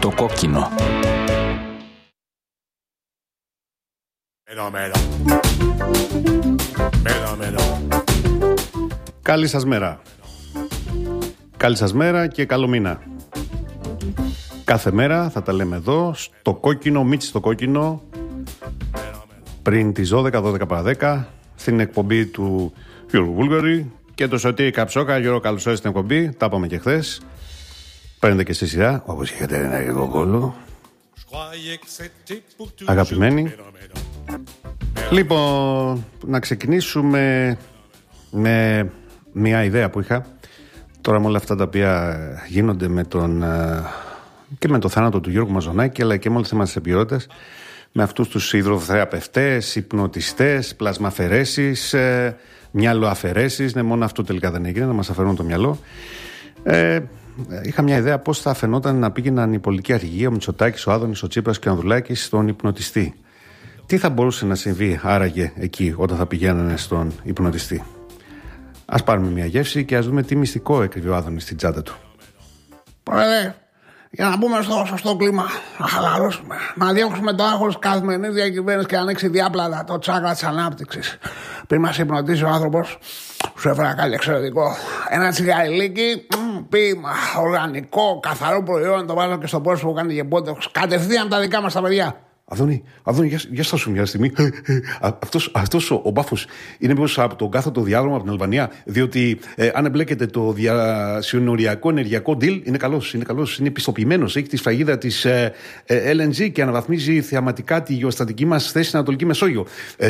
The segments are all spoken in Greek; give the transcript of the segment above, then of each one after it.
στο κόκκινο. Καλή σας μέρα. Καλή σας μέρα και καλό μήνα. Κάθε μέρα θα τα λέμε εδώ στο κόκκινο, Μίτσι στο κόκκινο, πριν τις 12 παρά 10, στην εκπομπή του Γιώργου Βούλγαρη και το Σωτήρη Καψόκα. Γιώργο, καλώς ήρθατε στην εκπομπή, τα είπαμε και χθες. Παίρνετε και στη σειρά, όπως είχατε ένα λίγο κόλλο. Αγαπημένοι. Λοιπόν, να ξεκινήσουμε με μια ιδέα που είχα. Τώρα με όλα αυτά τα οποία γίνονται με και με το θάνατο του Γιώργου Μαζονάκη, αλλά και με όλες τις μας επικαιρότητες, με αυτούς τους υδροθεραπευτές, υπνοτιστές, πλασμαφαιρέσεις, μυαλοαφαιρέσεις. Ναι, μόνο αυτό τελικά δεν έγινε, να μας αφαιρούν το μυαλό. Είχα μια ιδέα πώς θα φαινόταν να πήγαιναν οι πολιτικοί αρχηγοί, ο Μητσοτάκης, ο Άδωνης, ο Τσίπρας και ο Ανδρουλάκης στον υπνοτιστή. Τι θα μπορούσε να συμβεί άραγε εκεί όταν θα πηγαίνανε στον υπνοτιστή? Ας πάρουμε μια γεύση και ας δούμε τι μυστικό έκρυβε ο Άδωνης στην τσάντα του. Πρόεδρε, για να μπούμε στο σωστό κλίμα, να χαλαρώσουμε, να διώξουμε το άγχος της καθημερινής διακυβέρνησης και να ανοίξει διάπλατα το τσάκρα της ανάπτυξης. Πριν μας υπνοτίσει ο άνθρωπος, σου έφερα κάτι εξαιρετικό. Ένα τσιγαριλίκι, ποίημα, οργανικό, καθαρό προϊόν, το βάζω και στο πρόσωπο που κάνει γεμπότεξ. Κατευθείαν τα δικά μας τα παιδιά. Αδόνη, για στάσου μια στιγμή. Αυτός ο μπάφος είναι μήπως από τον κάθετο διάδρομο από την Αλβανία? Διότι αν εμπλέκεται το διασυνοριακό ενεργειακό deal, είναι καλός, είναι πιστοποιημένος. Έχει τη σφραγίδα της LNG και αναβαθμίζει θεαματικά τη γεωστατική μας θέση στην Ανατολική Μεσόγειο.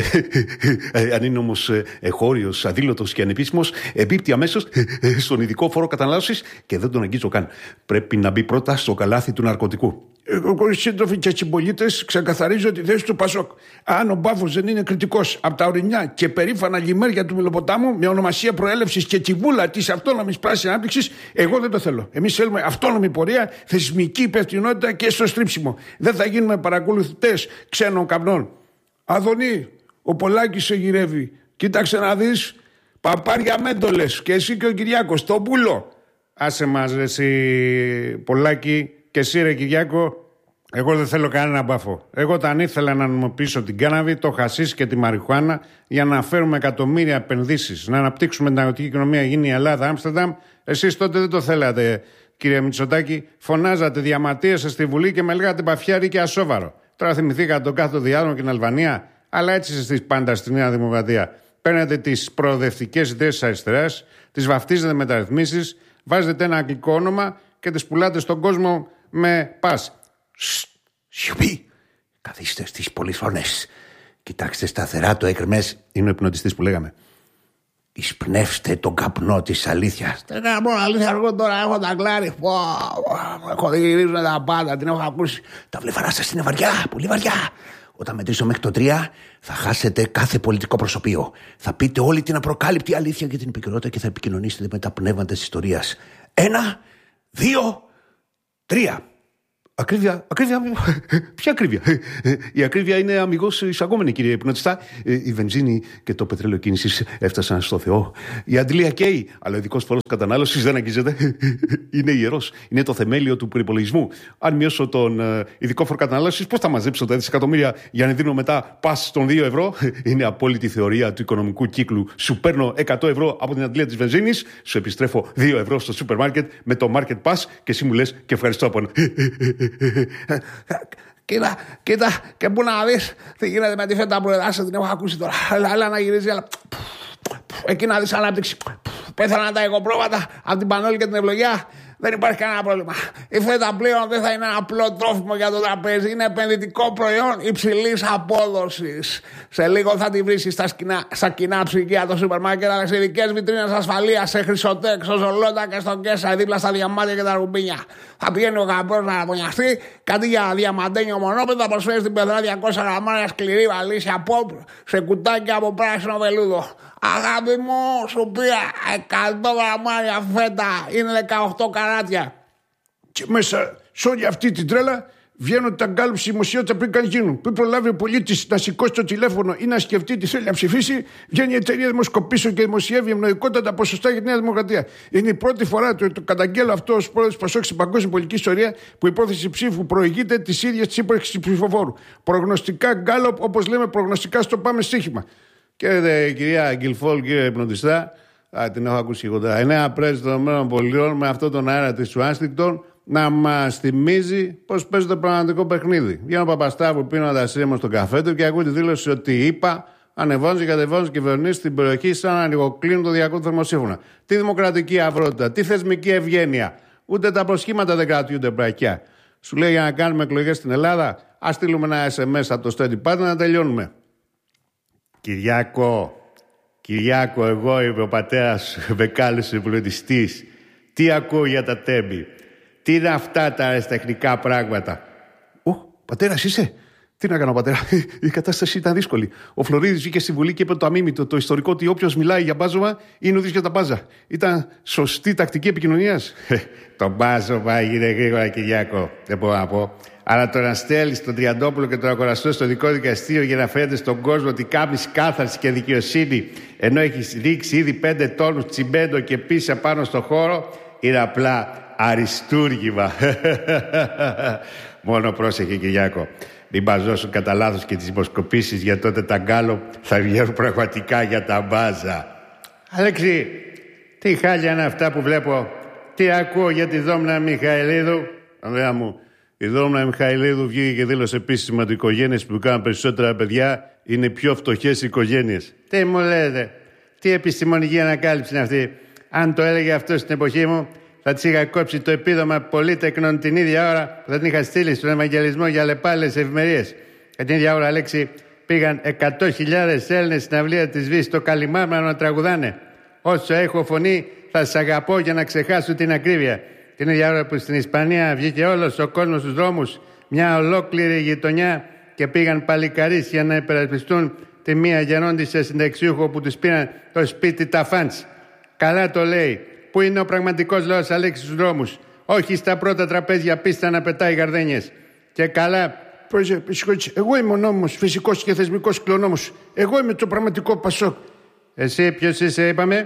Αν είναι όμως χώριος, αδήλωτος και ανεπίσημος, εμπίπτει αμέσως στον ειδικό φόρο κατανάλωσης και δεν τον αγγίζω καν. Πρέπει να μπει πρώτα στο καλάθι του ναρκωτικού. Εγώ, σύντροφοι και συμπολίτες, ξεκαθαρίζω τη θέση του Πασόκ. Αν ο μπάφος δεν είναι κριτικός από τα ορεινιά και περήφανα λιμέρια του Μελοποτάμου, με ονομασία προέλευσης και τσιβούλα της αυτόνομης πράσινης ανάπτυξης, εγώ δεν το θέλω. Εμείς θέλουμε αυτόνομη πορεία, θεσμική υπευθυνότητα και στο στρίψιμο. Δεν θα γίνουμε παρακολουθητές ξένων καπνών. Αδωνή, ο Πολάκης σε γυρεύει. Κοίταξε να δεις, παπάρια μέντολες, και εσύ και ο Κυριάκος, τον πουλο. Άσε μας, εσύ Πολάκη. Και εσύ ρε Κυριάκο, εγώ δεν θέλω κανένα μπάφο. Εγώ όταν ήθελα να νομιμοποιήσω την κάναβη, το χασίς και τη μαριχουάνα για να φέρουμε εκατομμύρια επενδύσεις, να αναπτύξουμε την αγροτική οικονομία, γίνει η Ελλάδα, Άμστερνταμ, εσείς τότε δεν το θέλατε, κύριε Μητσοτάκη. Φωνάζατε, διαμαρτύρεστε στη Βουλή και με λέγατε παφιάρι και ασόβαρο. Τώρα θυμηθήκατε τον κάθετο διάδρομο και την Αλβανία, αλλά έτσι εσείς πάντα στη Νέα Δημοκρατία. Παίρνετε τις προοδευτικές ιδέες της αριστεράς, τις βαφτίζετε μεταρρυθμίσεις, βάζετε ένα αγγλικό όνομα και τις πουλάτε στον κόσμο με πας. Σιωπή. Καθίστε στις πολυθρόνες. Κοιτάξτε σταθερά το έκρεμες. Είναι ο υπνοτιστής που λέγαμε. Εισπνεύστε τον καπνό της αλήθειας. Δεν καπνό αλήθεια, εγώ τώρα έχω τα κλάρι. Έχω γυρίζουν τα πάντα, την έχω ακούσει. Τα βλεφαρά σας είναι βαριά, πολύ βαριά. Όταν μετρήσω μέχρι το 3 θα χάσετε κάθε πολιτικό προσωπείο. Θα πείτε όλη την απροκάλυπτη αλήθεια και την επικαιρότητα και θα επικοινωνήσετε με τα πνεύματα της ιστορίας. 1, 2, 3. Ακρίβεια. Ποια ακρίβεια? Η ακρίβεια είναι αμιγώς εισαγόμενη, κύριε υπνοτιστά. Η βενζίνη και το πετρέλαιο κίνησης έφτασαν στο Θεό. Η αντλία καίει, αλλά ο ειδικός φόρος κατανάλωσης δεν αγγίζεται. Είναι ιερός. Είναι το θεμέλιο του προϋπολογισμού. Αν μειώσω τον ειδικό φόρο κατανάλωσης, πώς θα μαζέψω τα δισεκατομμύρια για να δίνω μετά πας των 2 ευρώ? Είναι απόλυτη θεωρία του οικονομικού κύκλου. Σου παίρνω 100 ευρώ από την αντλία της βενζίνης, σου επιστρέφω 2 ευρώ στο σούπερ μάρκετ με το market pass και εσύ μου λες και ευχαριστώ από ένα. Κοίτα, και πού να δεις τι γίνεται με τη φέτα που εδάσε, την έχω ακούσει τώρα. Έλα να γυρίζει, αλλά εκεί να δεις ανάπτυξη. Πέθαναν τα εγωπρόβατα από την πανόλη και την ευλογιά. Δεν υπάρχει κανένα πρόβλημα. Η φέτα πλέον δεν θα είναι ένα απλό τρόφιμο για το τραπέζι. Είναι επενδυτικό προϊόν υψηλής απόδοσης. Σε λίγο θα τη βρίσκεις στα κοινά ψυγεία των σούπερ μάρκετ, αλλά σε ειδικές βιτρίνες ασφαλείας, σε Χρυσοτέκ, στο Ζολότα και στο Κέσα, δίπλα στα διαμάτια και τα ρουμπίνια. Θα πηγαίνει ο γαμπρός να απονιαστεί, αντί για διαμαντένιο μονόπεδο, θα προσφέρει στην πεδρά 200 γραμμάρια σκληρή βαλίσια pop σε κουτάκια από πράσινο βελούδο. Αγάπη μου, σου πήρα 100 γραμμάρια φέτα, είναι 18 καράτια. Και μέσα σε όλη αυτή την τρέλα Βγαίνουν τα γκάλουπ στη δημοσιότητα πριν καν γίνουν. Πριν προλάβει ο πολίτης να σηκώσει το τηλέφωνο ή να σκεφτεί τι θέλει να ψηφίσει, βγαίνει η εταιρεία δημοσκοπήσεων και δημοσιεύει ευνοϊκότατα ποσοστά για τη Νέα Δημοκρατία. Είναι η πρώτη φορά, το καταγγέλλω αυτό ως πρόεδρος Πασόκ στην παγκόσμια πολιτική ιστορία, που η υπόθεση ψήφου προηγείται τη ίδια τη ύπαρξη του ψηφοφόρου. Προγνωστικά γκάλουπ, όπως λέμε, προγνωστικά στο πάμε στοίχημα. Και κυρία Αγγιλφόλ, κύριε Υπνοτιστά, την έχω ακούσει εγώ τώρα. Η νέα πρέσβη των ΗΠΑ με αυτόν τον αέρα τη Ουάσιγκτον να μας θυμίζει πώς παίζει το πραγματικό παιχνίδι. Βγαίνει ο Παπασταύρου πίνοντας ήρεμο στον καφέ του και ακούει τη δήλωση ότι είπα ανεβάζουν και κατεβάζουν κυβερνήσεις στην περιοχή σαν να ανοιγοκλίνουν το διακό θερμοσύμφωνα. Τι δημοκρατική αυρότητα, τι θεσμική ευγένεια. Ούτε τα προσχήματα δεν κρατιούνται πρακιά. Σου λέει για να κάνουμε εκλογές στην Ελλάδα, ας στείλουμε ένα SMS από το Steady Partner να τελειώνουμε. Κυριάκο, εγώ είμαι ο πατέρας Βεκάλης υπολογιστής. Τι ακούω για τα τέμπη. Τι είναι αυτά τα αριστεχνικά πράγματα. Πατέρας είσαι. Τι να κάνω, πατέρα. Η κατάσταση ήταν δύσκολη. Ο Φλωρίδης βγήκε στη Βουλή και είπε το αμίμητο, το ιστορικό, ότι όποιος μιλάει για μπάζωμα είναι ουδής για τα μπάζα. Ήταν σωστή τακτική επικοινωνίας. Το μπάζωμα έγινε γρήγορα, Κυριάκο. Δεν μπορώ να πω. Αλλά το να στέλνεις τον Τριαντόπουλο και τον Ακοραστό στο δικό δικαστήριο για να φαίνεται στον κόσμο ότι κάνεις κάθαρση και δικαιοσύνη, ενώ έχεις ρίξει ήδη 5 τόνους τσιμπέντο και πίσα πάνω στο χώρο, είναι απλά αριστούργημα. Μόνο πρόσεχε, Κυριάκο. Μην μπαζώσουν κατά λάθος και τις υποσκοπήσεις, για τότε τα γκάλο θα βγαίνουν πραγματικά για τα μπάζα. Αλέξη, τι χάλια είναι αυτά που βλέπω. Τι ακούω για τη Δόμνα Μιχαηλίδου. Ανδρέα μου, η Δόμνα Μιχαηλίδου βγήκε και δήλωσε επίσημα ότι οι οικογένειες που κάνουν περισσότερα παιδιά είναι πιο φτωχές οικογένειες. Τι μου λέτε, τι επιστημονική ανακάλυψη είναι αυτή. Αν το έλεγε αυτό στην εποχή μου, θα της είχα κόψει το επίδομα πολύτεκνων την ίδια ώρα που θα την είχα στείλει στον Ευαγγελισμό για λεπάλες ευημερίες. Και την ίδια ώρα, Αλέξη, πήγαν 100.000 Έλληνες στην αυλία της Βύσης στο Καλιμάμαρο να τραγουδάνε. Όσο έχω φωνή, θα σας αγαπώ για να ξεχάσω την ακρίβεια. Την ίδια ώρα που στην Ισπανία βγήκε όλος ο κόσμος στους δρόμους, μια ολόκληρη γειτονιά, και πήγαν παλικαρίς για να υπερασπιστούν τη μία γεννόντισσα συνταξιούχο που τους πήραν το σπίτι τα φαντς. Καλά το λέει. Πού είναι ο πραγματικός λαός, Αλέξη, στους δρόμους? Όχι στα πρώτα τραπέζια πίστα να πετάει γαρδένιες. Και καλά. Πρόεδρε, εγώ είμαι ο νόμος, φυσικός και θεσμικός κληρονόμος. Εγώ είμαι το πραγματικό Πασόκ. Εσύ ποιος είσαι, είπαμε?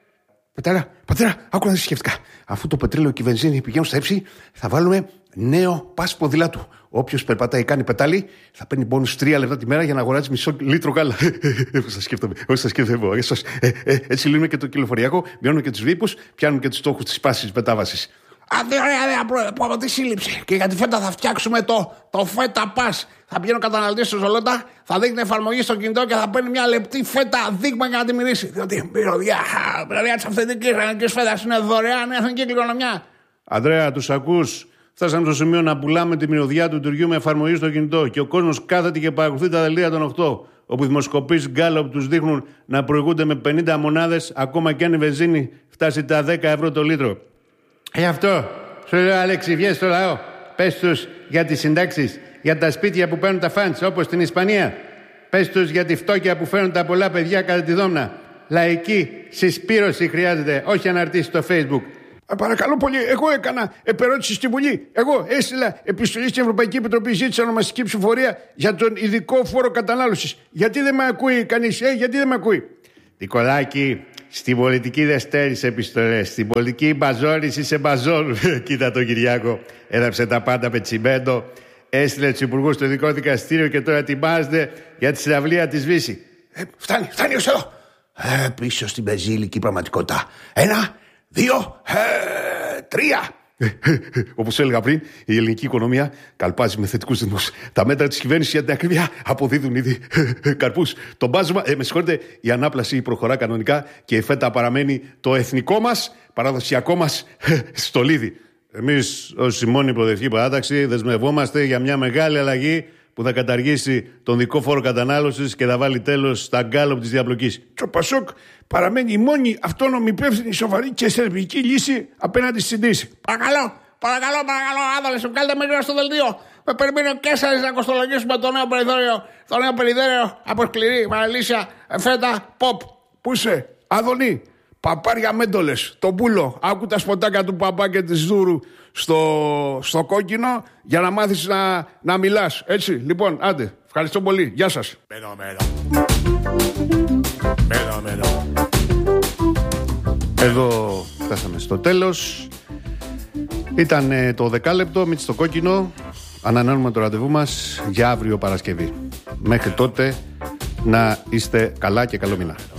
Πατέρα, άκου να δεις σκεφτικά. Αφού το πετρέλαιο και η βενζίνη πηγαίνουν στα ύψη, θα βάλουμε νέο πας ποδηλάτου. Όποιος περπατάει, κάνει πετάλι, θα παίρνει μπόνους 3 λεπτά τη μέρα για να αγοράζει μισό λίτρο γάλα. Όχι, θα σκέφτομαι. Έτσι λύνουμε και το κυκλοφοριακό, μειώνουμε και τους ρήπους, πιάνουμε και τους στόχους της πάσης μετάβασης. Ωραία, πρόεδρε, πω από τη σύλληψη. Και για τη φέτα θα φτιάξουμε το φέτα πας. Θα πηγαίνει ο καταναλωτής στο Ζολότα, θα δείχνει εφαρμογή στο κινητό και θα παίρνει μια λεπτή φέτα δείγμα για να τη μυρίσει. Διότι η μυρωδιά της αυθεντικής φέτας είναι δωρεάν εθνική κληρονομιά. Ανδρέα, τους ακούς? Φτάσαμε στο σημείο να πουλάμε τη μυρωδιά του τουριού με εφαρμογή στο κινητό και ο κόσμος κάθεται και παρακολουθεί τα δελτία των 8, όπου οι δημοσκοπήσεις Γκάλοπ τους δείχνουν να προηγούνται με 50 μονάδες, ακόμα και αν η βενζίνη φτάσει τα 10 ευρώ το λίτρο. Γι' αυτό σου λέω, Αλέξη, βγες στο λαό. Πες τους για τις συντάξεις, για τα σπίτια που παίρνουν τα φαντς, όπως στην Ισπανία. Πες τους για τη φτώχεια που φέρνουν τα πολλά παιδιά κατά τη Δόμνα. Λαϊκή συσπήρωση χρειάζεται, όχι αναρτήσεις στο Facebook. Παρακαλώ πολύ, εγώ έκανα επερώτηση στη Βουλή. Εγώ έστειλα επιστολή στην Ευρωπαϊκή Επιτροπή, ζήτησα ονομαστική ψηφοφορία για τον ειδικό φόρο κατανάλωσης. Γιατί δεν με ακούει κανείς, γιατί δεν με ακούει? Νικολάκη, στην πολιτική δεν στέλνεις επιστολές. Στην πολιτική μπαζόρεις είσαι μπαζόρ. Κοίτα τον Κυριάκο, έδαψε τα πάντα με τσιμέντο. Έστειλε τους υπουργούς στο ειδικό δικαστήριο και τώρα ετοιμάζεται για τη συναυλία της Βύση. Φτάνει ως εδώ. Πίσω στην πεζήλικη πραγματικότητα. 1, 2, 3. Όπως έλεγα πριν, η ελληνική οικονομία καλπάζει με θετικούς ρυθμούς. Τα μέτρα της κυβέρνησης για την ακρίβεια αποδίδουν ήδη καρπούς. Το μπάζωμα, με συγχωρείτε, η ανάπλαση προχωρά κανονικά και η φέτα παραμένει το εθνικό μας, παραδοσιακό μας στολίδι. Εμείς, ως η μόνη προοδευτική παράταξη, δεσμευόμαστε για μια μεγάλη αλλαγή που θα καταργήσει τον δικό φόρο κατανάλωσης και θα βάλει τέλος στα γκάλοπ της διαπλοκής. Το Πασόκ παραμένει η μόνη αυτόνομη, υπεύθυνη, σοβαρή και θεσμική λύση απέναντι στην κρίση. Παρακαλώ, άδαλε σου, κάλτε με στο δελτίο. Με περιμένει ο Κέσσαρης να κοστολογήσουμε το νέο περιδέρεο από σκληρή παραλύσια φέτα pop. Πού είσαι, Άδωνη? Παπάρια μέντολες, το πουλο. Άκου τα σποτάκια του Παπά και της Δούρου στο κόκκινο για να μάθεις να μιλάς. Έτσι, λοιπόν, άντε. Ευχαριστώ πολύ. Γεια σας. Εδώ φτάσαμε στο τέλος. Ήταν το δεκάλεπτο, Μίτσι στο κόκκινο. Ανανεώνουμε το ραντεβού μας για αύριο Παρασκευή. Μέχρι τότε να είστε καλά και καλό μήνα.